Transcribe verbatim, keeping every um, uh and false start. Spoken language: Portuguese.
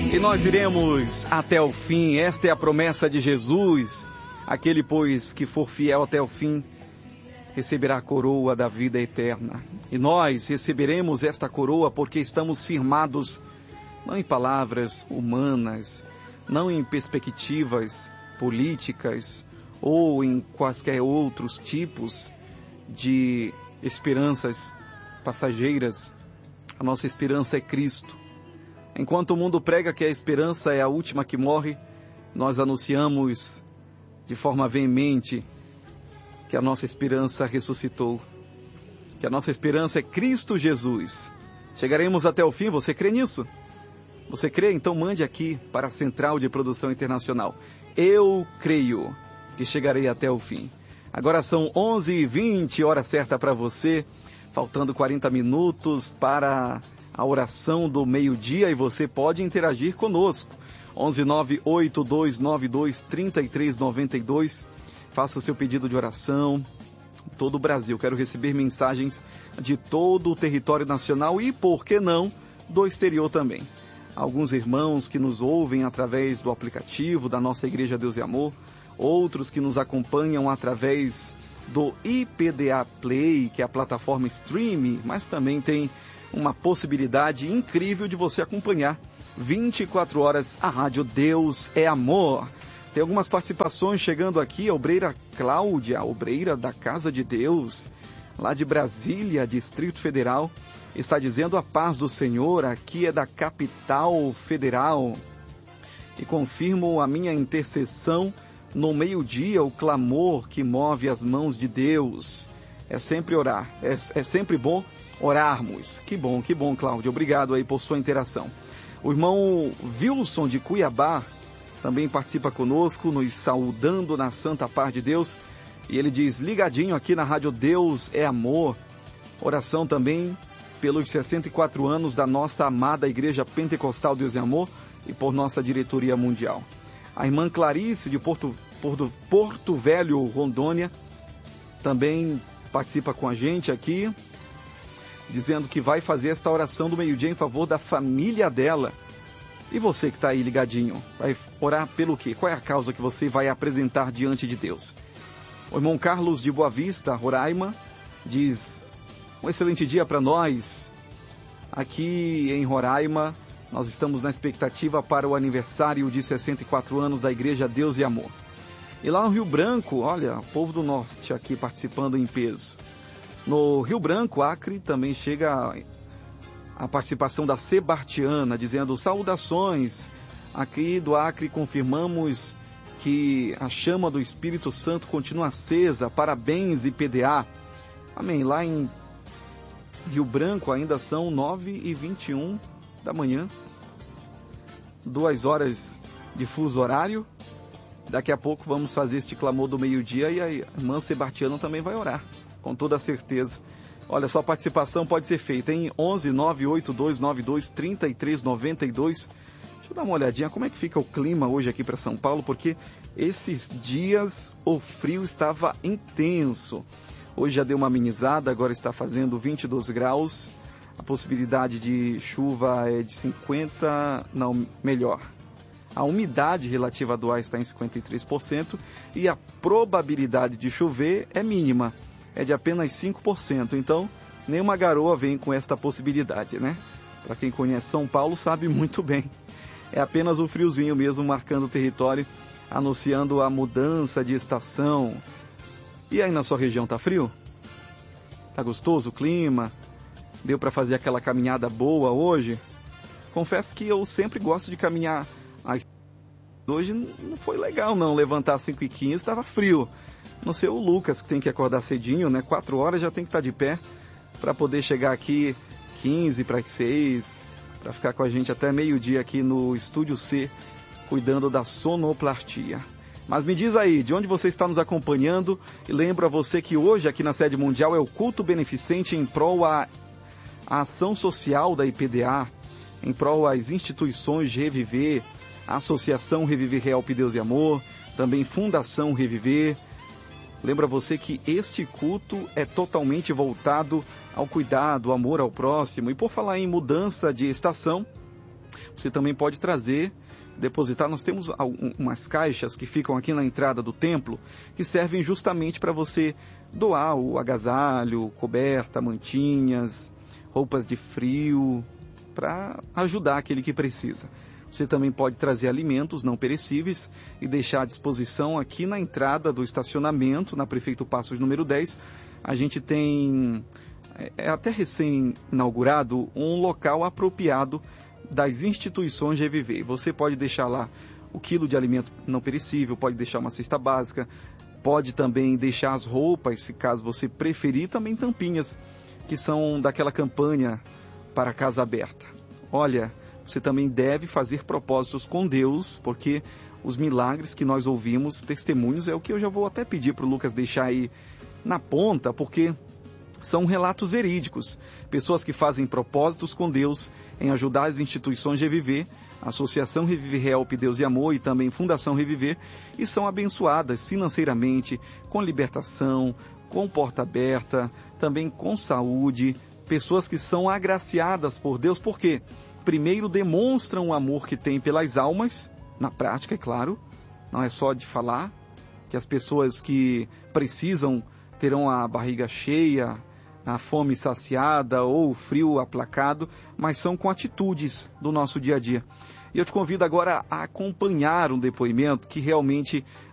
E nós iremos até o fim. Esta é a promessa de Jesus. Aquele, pois, que for fiel até o fim, receberá a coroa da vida eterna. E nós receberemos esta coroa porque estamos firmados não em palavras humanas, não em perspectivas políticas ou em quaisquer outros tipos de esperanças passageiras. A nossa esperança é Cristo. Enquanto o mundo prega que a esperança é a última que morre, nós anunciamos de forma veemente que a nossa esperança ressuscitou, que a nossa esperança é Cristo Jesus. Chegaremos até o fim, você crê nisso? Você crê? Então mande aqui para a Central de Produção Internacional. Eu creio que chegarei até o fim. Agora são onze e vinte, hora certa para você, faltando quarenta minutos para a oração do meio-dia, e você pode interagir conosco. onze nove oito dois nove dois três três nove dois. Faça o seu pedido de oração. Todo o Brasil. Quero receber mensagens de todo o território nacional e, por que não, do exterior também. Alguns irmãos que nos ouvem através do aplicativo da nossa Igreja Deus e Amor, outros que nos acompanham através do I P D A Play, que é a plataforma streaming, mas também tem uma possibilidade incrível de você acompanhar vinte e quatro horas a Rádio Deus é Amor. Tem algumas participações chegando aqui. A obreira Cláudia, a obreira da Casa de Deus, lá de Brasília, Distrito Federal, está dizendo: a paz do Senhor, aqui é da capital federal. E confirmo a minha intercessão no meio-dia, o clamor que move as mãos de Deus. É sempre orar, é, é sempre bom orarmos. Que bom, que bom, Cláudia. Obrigado aí por sua interação. O irmão Wilson de Cuiabá também participa conosco, nos saudando na santa paz de Deus. E ele diz: ligadinho aqui na Rádio Deus é Amor. Oração também pelos sessenta e quatro anos da nossa amada Igreja Pentecostal Deus é Amor e por nossa diretoria mundial. A irmã Clarice de Porto, Porto, Porto Velho, Rondônia, também participa com a gente aqui, dizendo que vai fazer esta oração do meio-dia em favor da família dela. E você que está aí ligadinho, vai orar pelo quê? Qual é a causa que você vai apresentar diante de Deus? O irmão Carlos de Boa Vista, Roraima, diz: um excelente dia para nós. Aqui em Roraima, nós estamos na expectativa para o aniversário de sessenta e quatro anos da Igreja Deus e Amor. E lá no Rio Branco, olha, o povo do norte aqui participando em peso. No Rio Branco, Acre, também chega a participação da Sebartiana, dizendo: saudações. Aqui do Acre confirmamos que a chama do Espírito Santo continua acesa. Parabéns, I P D A. Amém. Lá em Rio Branco ainda são nove e vinte e um da manhã. Duas horas de fuso horário. Daqui a pouco vamos fazer este clamor do meio-dia e a irmã Sebartiana também vai orar, com toda certeza. Olha, sua participação pode ser feita em onze nove oito dois nove dois três três nove dois. Deixa eu dar uma olhadinha como é que fica o clima hoje aqui para São Paulo, porque esses dias o frio estava intenso. Hoje já deu uma amenizada, agora está fazendo vinte e dois graus. A possibilidade de chuva é de cinquenta por cento, não, melhor. A umidade relativa do ar está em cinquenta e três por cento e a probabilidade de chover é mínima. É de apenas cinco por cento, então nenhuma garoa vem com esta possibilidade, né? Para quem conhece São Paulo sabe muito bem. É apenas o friozinho mesmo marcando o território, anunciando a mudança de estação. E aí na sua região tá frio? Tá gostoso o clima? Deu para fazer aquela caminhada boa hoje? Confesso que eu sempre gosto de caminhar. Hoje não foi legal não, levantar às cinco e quinze, estava frio. Não sei o Lucas, que tem que acordar cedinho, né? quatro horas já tem que estar de pé para poder chegar aqui quinze para as seis, para ficar com a gente até meio-dia aqui no Estúdio C, cuidando da sonoplastia. Mas me diz aí, de onde você está nos acompanhando? E lembro a você que hoje aqui na sede mundial é o culto beneficente em prol à a ação social da I P D A, em prol às instituições de Reviver, a Associação Reviver Help Deus e Amor, também Fundação Reviver. Lembra você que este culto é totalmente voltado ao cuidado, ao amor ao próximo. E por falar em mudança de estação, Você também pode trazer, depositar. Nós temos umas caixas que ficam aqui na entrada do templo, que servem justamente para você doar o agasalho, coberta, mantinhas, roupas de frio, para ajudar aquele que precisa. Você também pode trazer alimentos não perecíveis e deixar à disposição aqui na entrada do estacionamento, na Prefeito Passos número dez. A gente tem, é até recém-inaugurado, um local apropriado das instituições Reviver. Você pode deixar lá o quilo de alimento não perecível, pode deixar uma cesta básica, pode também deixar as roupas, se caso você preferir, também tampinhas, que são daquela campanha para a Casa Aberta. Olha, você também deve fazer propósitos com Deus, porque os milagres que nós ouvimos, testemunhos, é o que eu já vou até pedir para o Lucas deixar aí na ponta, porque são relatos verídicos. Pessoas que fazem propósitos com Deus em ajudar as instituições Reviver, Associação Reviver Help, Deus e Amor e também Fundação Reviver, e são abençoadas financeiramente, com libertação, com porta aberta, também com saúde. Pessoas que são agraciadas por Deus, por quê? Primeiro demonstram o amor que têm pelas almas, na prática, é claro, não é só de falar, que as pessoas que precisam terão a barriga cheia, a fome saciada ou o frio aplacado, mas são com atitudes do nosso dia a dia. E eu te convido agora a acompanhar um depoimento que realmente